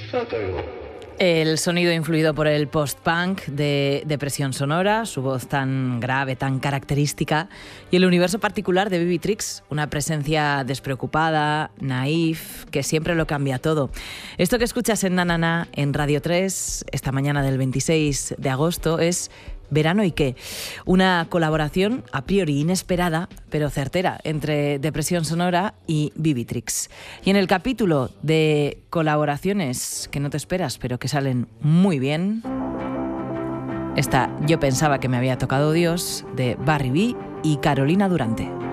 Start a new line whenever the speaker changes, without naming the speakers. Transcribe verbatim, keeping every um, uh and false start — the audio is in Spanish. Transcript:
El sonido influido por el post-punk de Depresión Sonora, su voz tan grave, tan característica, y el universo particular de Vivitrix, una presencia despreocupada, naif, que siempre lo cambia todo. Esto que escuchas en Na Na Na, en Radio tres, esta mañana del veintiséis de agosto, es Verano y qué, una colaboración a priori inesperada, pero certera, entre Depresión Sonora y Vivitrix. Y en el capítulo de colaboraciones que no te esperas, pero que salen muy bien, está Yo pensaba que me había tocado Dios, de Barry B y Carolina Durante.